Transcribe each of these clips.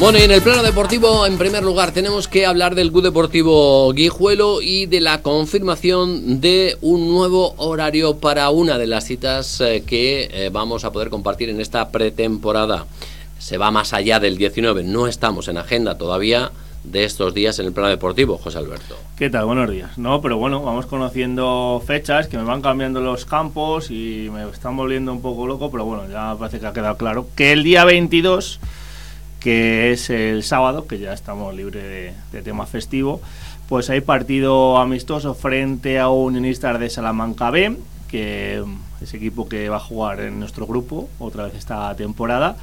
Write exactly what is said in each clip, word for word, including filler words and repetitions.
Bueno, y en el plano deportivo, en primer lugar, tenemos que hablar del Club Deportivo Guijuelo y de la confirmación de un nuevo horario para una de las citas eh, que eh, vamos a poder compartir en esta pretemporada. Se va más allá del diecinueve, no estamos en agenda todavía de estos días en el plano deportivo, José Alberto. ¿Qué tal? Buenos días. No, pero bueno, vamos conociendo fechas que me van cambiando los campos y me están volviendo un poco loco, pero bueno, ya parece que ha quedado claro que el día veintidós, que es el sábado, que ya estamos libres de, de tema festivo, pues hay partido amistoso frente a Unionistas de Salamanca B, que es equipo que va a jugar en nuestro grupo otra vez esta temporada,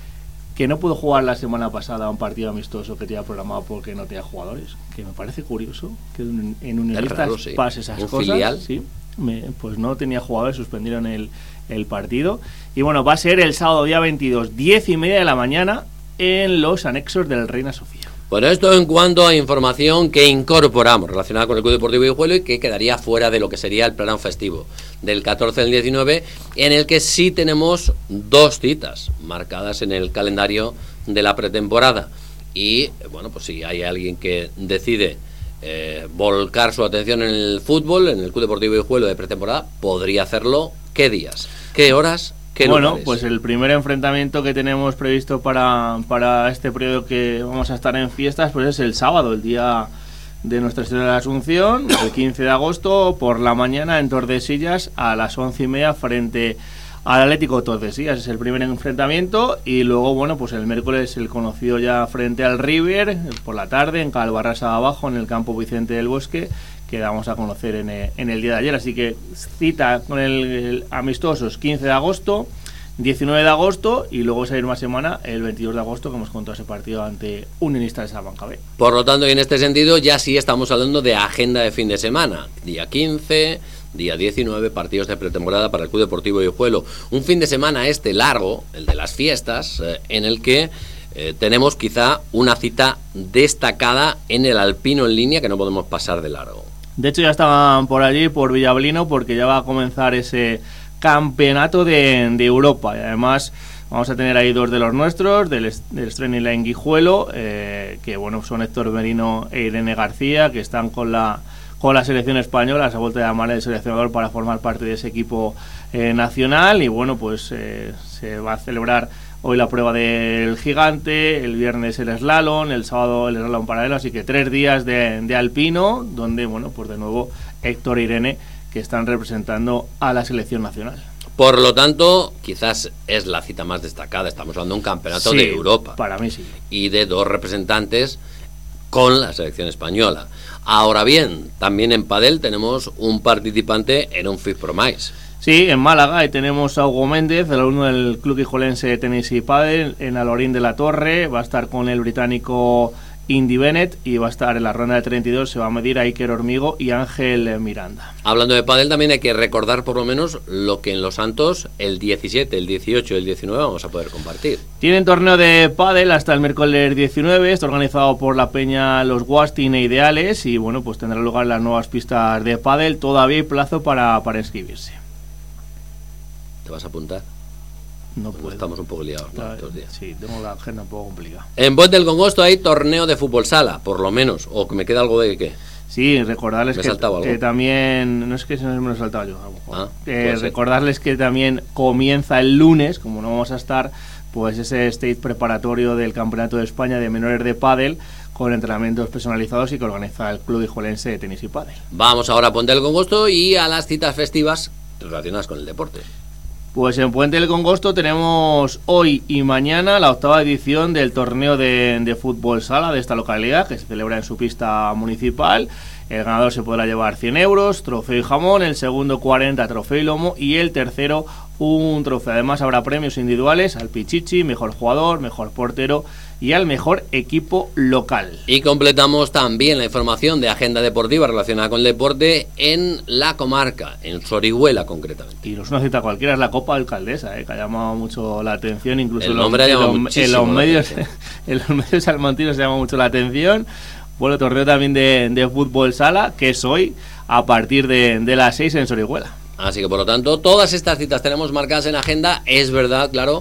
que no pudo jugar la semana pasada un partido amistoso que tenía programado porque no tenía jugadores, que me parece curioso que en Unionistas raro, sí. pase esas ¿Un cosas. Filial? Sí, me, pues no tenía jugadores, suspendieron el, el partido. Y bueno, va a ser el sábado día veintidós, diez y media de la mañana, en los anexos del Reina Sofía. Bueno, esto en cuanto a información que incorporamos relacionada con el Club Deportivo Guijuelo y que quedaría fuera de lo que sería el plano festivo del catorce al diecinueve, en el que sí tenemos dos citas marcadas en el calendario de la pretemporada. Y bueno, pues si hay alguien que decide eh, volcar su atención en el fútbol, en el Club Deportivo Guijuelo de pretemporada, podría hacerlo. ¿Qué días? ¿Qué horas? Bueno, lugares? Pues el primer enfrentamiento que tenemos previsto para, para este periodo que vamos a estar en fiestas, pues es el sábado, el día de Nuestra Señora de la Asunción, el quince de agosto, por la mañana en Tordesillas, a las once y media frente al Atlético Tordesillas. Es el primer enfrentamiento. Y luego, bueno, pues el miércoles el conocido ya frente al River, por la tarde, en Calvarrasa abajo, en el campo Vicente del Bosque, que vamos a conocer en el, en el día de ayer. Así que cita con el, el amistosos quince de agosto, diecinueve de agosto y luego esa misma semana el veintidós de agosto, que hemos contado ese partido ante Unionistas de Salamanca B. Por lo tanto, y en este sentido ya sí estamos hablando de agenda de fin de semana. Día quince, día diecinueve, partidos de pretemporada para el Club Deportivo Guijuelo. Un fin de semana este largo, el de las fiestas, eh, en el que Eh, tenemos quizá una cita destacada en el alpino en línea que no podemos pasar de largo. De hecho ya estaban por allí, por Villablino, porque ya va a comenzar ese campeonato de, de Europa. Y además vamos a tener ahí dos de los nuestros, del, del Strenila en Guijuelo, eh, que bueno, son Héctor Merino e Irene García, que están con la con la selección española, se ha vuelto a llamar el seleccionador para formar parte de ese equipo eh, nacional. Y bueno, pues eh, se va a celebrar hoy la prueba del gigante, el viernes el slalom, el sábado el slalom paralelo, así que tres días de, de alpino, donde, bueno, pues de nuevo Héctor e Irene, que están representando a la selección nacional. Por lo tanto, quizás es la cita más destacada. Estamos hablando de un campeonato Sí, de Europa. Para mí sí. Y de dos representantes con la selección española. Ahora bien, también en pádel tenemos un participante en un FISPROMAIS. Sí, en Málaga, ahí tenemos a Hugo Méndez, el alumno del Club Guijuelense de Tenis y Pádel, en Alorín de la Torre. Va a estar con el británico Indy Bennett y va a estar en la ronda de treinta y dos, se va a medir a Iker Hormigo y Ángel Miranda. Hablando de pádel, también hay que recordar por lo menos lo que en Los Santos el diecisiete, el dieciocho y el diecinueve vamos a poder compartir. Tienen torneo de pádel hasta el miércoles diecinueve, está organizado por la peña Los Guastin e Ideales y bueno, pues tendrá lugar las nuevas pistas de pádel. Todavía hay plazo para, para inscribirse. ¿Te vas a apuntar? No Pues puedo. estamos un poco liados, ¿no? Claro, Estos días. sí, tengo la agenda un poco complicada. En Puente del Congosto hay torneo de fútbol sala, por lo menos. ¿O que me queda algo de qué? Sí, recordarles ¿Me he que, saltado algo? que también, no es que se me lo he saltado yo, a lo mejor. Ah, eh, puede ser. recordarles que también comienza el lunes, como no vamos a estar, pues ese stage preparatorio del Campeonato de España de Menores de Pádel, con entrenamientos personalizados y que organiza el Club Guijuelense de Tenis y Pádel. Vamos ahora a Puente del Congosto y a las citas festivas relacionadas con el deporte. Pues en Puente del Congosto tenemos hoy y mañana la octava edición del torneo de, de fútbol sala de esta localidad, que se celebra en su pista municipal. El ganador se podrá llevar cien euros, trofeo y jamón, el segundo cuarenta, trofeo y lomo, y el tercero un trofeo. Además habrá premios individuales al Pichichi, mejor jugador, mejor portero y al mejor equipo local. Y completamos también la información de agenda deportiva relacionada con el deporte en la comarca, en Sorihuela concretamente. Y no es una cita cualquiera, es la Copa Alcaldesa, ¿eh? Que ha llamado mucho la atención, incluso El nombre ha llamado en los, muchísimo en los la medios, atención. en los medios salmantinos se llama mucho la atención. Bueno, torneo también de, de fútbol sala, que es hoy a partir de, de las seis en Sorihuela. Así que por lo tanto, todas estas citas tenemos marcadas en agenda. Es verdad, claro,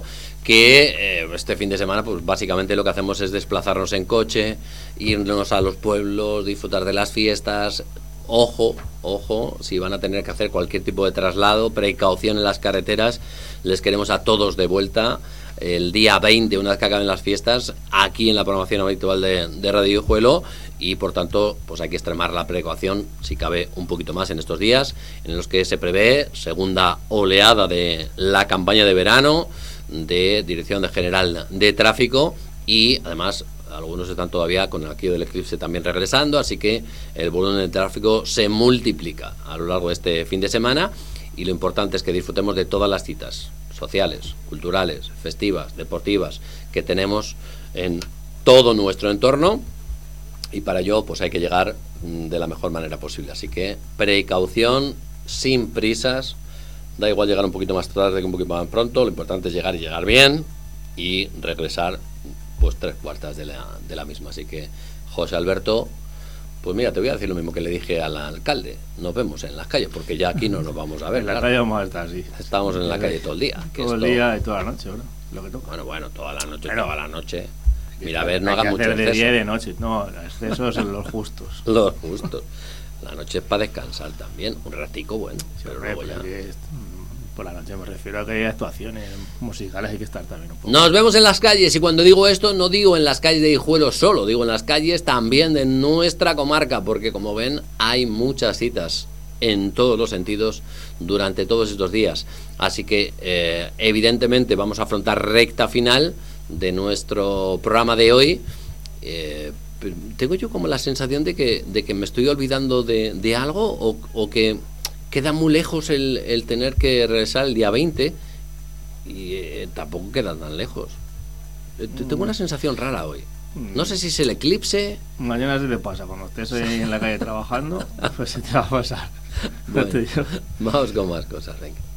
que eh, este fin de semana pues básicamente lo que hacemos es desplazarnos en coche, irnos a los pueblos, disfrutar de las fiestas. Ojo, ojo, si van a tener que hacer cualquier tipo de traslado, precaución en las carreteras, les queremos a todos de vuelta el día veinte, una vez que acaben las fiestas, aquí en la programación habitual de, de Radio Guijuelo, y por tanto pues hay que extremar la precaución, si cabe un poquito más en estos días, en los que se prevé segunda oleada de la campaña de verano de Dirección de General de Tráfico, y además algunos están todavía con aquello del eclipse también regresando, así que el volumen de tráfico se multiplica a lo largo de este fin de semana, y lo importante es que disfrutemos de todas las citas sociales, culturales, festivas, deportivas que tenemos en todo nuestro entorno, y para ello pues hay que llegar de la mejor manera posible, así que precaución, sin prisas. Da igual llegar un poquito más tarde que un poquito más pronto, lo importante es llegar y llegar bien y regresar pues tres cuartas de la, de la misma. Así que, José Alberto, pues mira, te voy a decir lo mismo que le dije al alcalde: nos vemos en las calles, porque ya aquí no nos vamos a ver. En la claro. calle vamos a estar, sí. Estamos en la calle todo el día. Que todo el esto... día y toda la noche, ¿verdad? Lo que toca. Bueno, bueno, toda la noche, Bueno, toda la noche. Mira, a ver, no hay hagas que mucho hacer de exceso. día y de noche. No, excesos son los justos. Los justos. La noche es para descansar también, un ratico, bueno, Sí, pero hombre, luego ya... porque es- por la noche me refiero a que hay actuaciones musicales, hay que estar también un poco. Nos vemos en las calles, y cuando digo esto no digo en las calles de Guijuelo solo, digo en las calles también de nuestra comarca, porque como ven hay muchas citas en todos los sentidos durante todos estos días, así que eh, evidentemente vamos a afrontar recta final de nuestro programa de hoy. eh, pero tengo yo como la sensación de que, de que me estoy olvidando de, de algo, o, o que queda muy lejos el, el tener que regresar el día veinte, y eh, tampoco queda tan lejos. Eh, Tengo una sensación rara hoy. No sé si es el eclipse. Mañana se te pasa, cuando estés ahí en la calle trabajando, pues se te va a pasar. Bueno, Ya te digo. vamos con más cosas, venga.